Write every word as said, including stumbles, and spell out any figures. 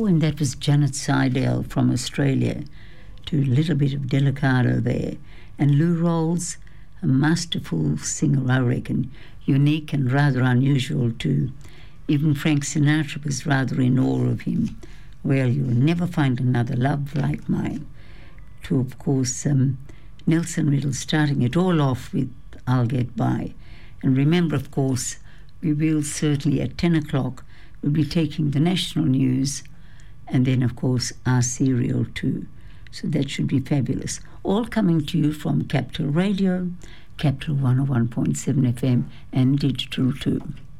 Oh, and that was Janet Seidel from Australia, to a little bit of Delicado there. And Lou Rawls, a masterful singer, I reckon, unique and rather unusual too. Even Frank Sinatra was rather in awe of him. Well, you'll never find another love like mine. To, of course, um, Nelson Riddle starting it all off with I'll Get By. And remember, of course, we will certainly at ten o'clock, we'll be taking the national news and then, of course, our serial too. So that should be fabulous. All coming to you from Capital Radio, Capital one oh one point seven F M and digital too.